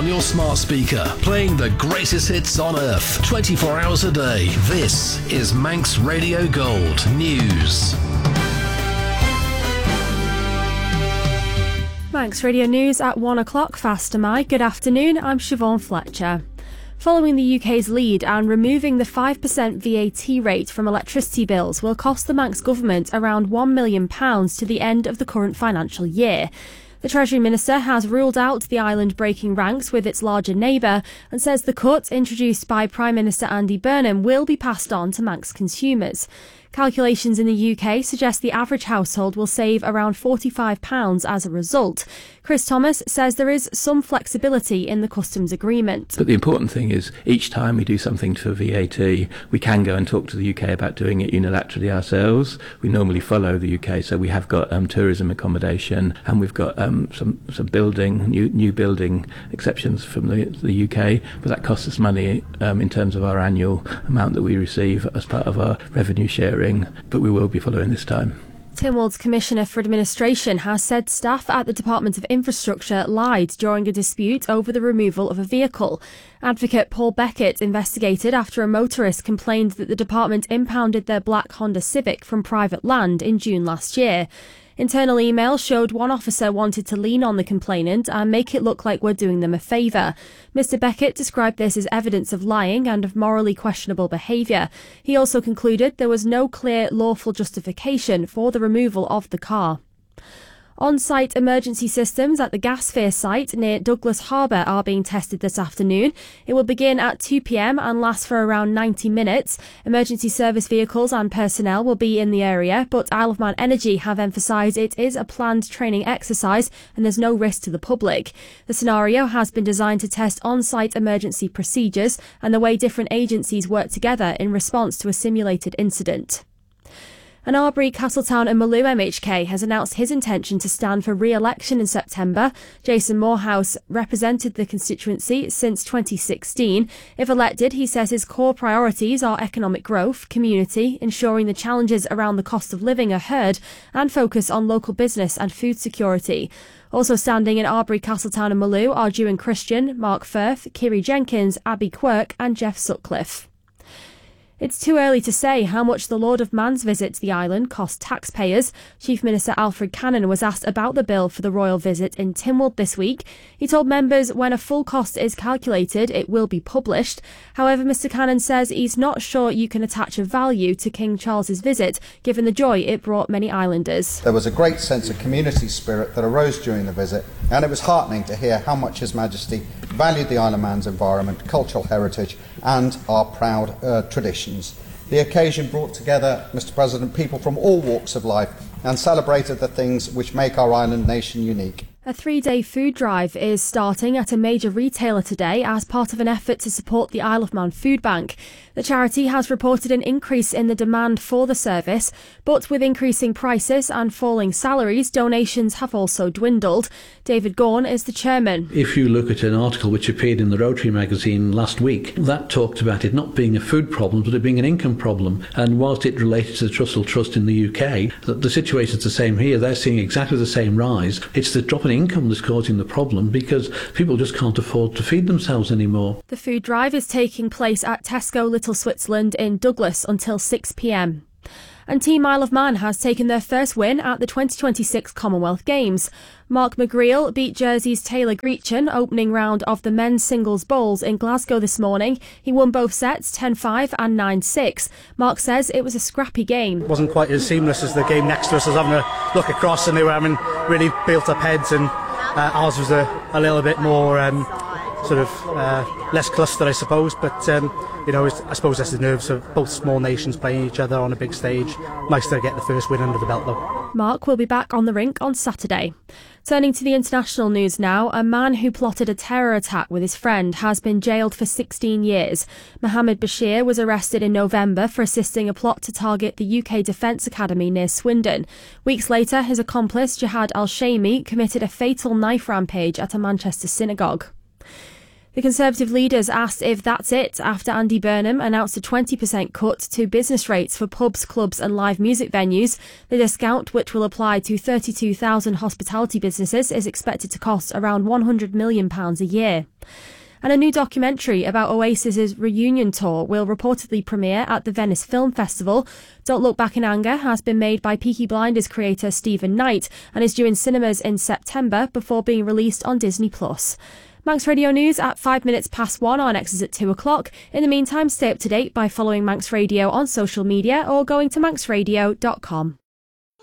your smart speaker, playing the greatest hits on earth, 24 hours a day. This is Manx Radio Gold News. Manx Radio News at 1 o'clock. Fast am I. Good afternoon, I'm Siobhan Fletcher. Following the UK's lead and removing the 5% VAT rate from electricity bills will cost the Manx government around £1 million to the end of the current financial year. The Treasury Minister has ruled out the island breaking ranks with its larger neighbour and says the cut, introduced by Prime Minister Andy Burnham, will be passed on to Manx consumers. Calculations in the UK suggest the average household will save around £45 as a result. Chris Thomas says there is some flexibility in the customs agreement. But the important thing is each time we do something for VAT, we can go and talk to the UK about doing it unilaterally ourselves. We normally follow the UK, so we have got tourism accommodation, and we've got some building, new building exceptions from the UK, but that costs us money in terms of our annual amount that we receive as part of our revenue sharing, but we will be following this time. Tynwald's Commissioner for Administration has said staff at the Department of Infrastructure lied during a dispute over the removal of a vehicle. Advocate Paul Beckett investigated after a motorist complained that the department impounded their black Honda Civic from private land in June last year. Internal emails showed one officer wanted to lean on the complainant and make it look like we're doing them a favour. Mr Beckett described this as evidence of lying and of morally questionable behaviour. He also concluded there was no clear lawful justification for the removal of the car. On-site emergency systems at the Gasfair site near Douglas Harbour are being tested this afternoon. It will begin at 2 p.m. and last for around 90 minutes. Emergency service vehicles and personnel will be in the area, but Isle of Man Energy have emphasised it is a planned training exercise and there's no risk to the public. The scenario has been designed to test on-site emergency procedures and the way different agencies work together in response to a simulated incident. And Arbury, Castletown and Maloo MHK has announced his intention to stand for re-election in September. Jason Morehouse represented the constituency since 2016. If elected, he says his core priorities are economic growth, community, ensuring the challenges around the cost of living are heard, and focus on local business and food security. Also standing in Arbury, Castletown and Maloo are Dewan Christian, Mark Firth, Kiri Jenkins, Abby Quirk and Jeff Sutcliffe. It's too early to say how much the Lord of Man's visit to the island cost taxpayers. Chief Minister Alfred Cannon was asked about the bill for the royal visit in Tynwald this week. He told members when a full cost is calculated, it will be published. However, Mr Cannon says he's not sure you can attach a value to King Charles's visit, given the joy it brought many islanders. There was a great sense of community spirit that arose during the visit, and it was heartening to hear how much His Majesty valued the Isle of Man's environment, cultural heritage and our proud traditions. The occasion brought together, Mr President, people from all walks of life and celebrated the things which make our island nation unique. A 3-day food drive is starting at a major retailer today as part of an effort to support the Isle of Man Food Bank. The charity has reported an increase in the demand for the service, but with increasing prices and falling salaries, donations have also dwindled. David Gorn is the chairman. If you look at an article which appeared in the Rotary magazine last week, that talked about it not being a food problem, but it being an income problem. And whilst it related to the Trussell Trust in the UK, the situation is the same here. They're seeing exactly the same rise. It's the drop in income that's causing the problem because people just can't afford to feed themselves anymore. The food drive is taking place at Tesco Little Switzerland in Douglas until 6 p.m. And Team Isle of Man has taken their first win at the 2026 Commonwealth Games. Mark McGreal beat Jersey's Taylor Greachan opening round of the men's singles bowls in Glasgow this morning. He won both sets 10-5 and 9-6. Mark says it was a scrappy game. It wasn't quite as seamless as the game next to us. I was having a look across and they were having really built up heads, and ours was a little bit more less clustered, I suppose, but I suppose that's the nerves of both small nations playing each other on a big stage. Nice to get the first win under the belt though. Mark will be back on the rink on Saturday. Turning to the international news now, a man who plotted a terror attack with his friend has been jailed for 16 years. Mohammed Bashir was arrested in November for assisting a plot to target the UK Defence Academy near Swindon. Weeks later, his accomplice Jihad al-Shami committed a fatal knife rampage at a Manchester synagogue. The Conservative leaders asked if that's it after Andy Burnham announced a 20% cut to business rates for pubs, clubs and live music venues. The discount, which will apply to 32,000 hospitality businesses, is expected to cost around £100 million a year. And a new documentary about Oasis's reunion tour will reportedly premiere at the Venice Film Festival. Don't Look Back in Anger has been made by Peaky Blinders creator Stephen Knight and is due in cinemas in September before being released on Disney+. Manx Radio News at 5 minutes past 1. Our next is at 2 o'clock. In the meantime, stay up to date by following Manx Radio on social media or going to manxradio.com.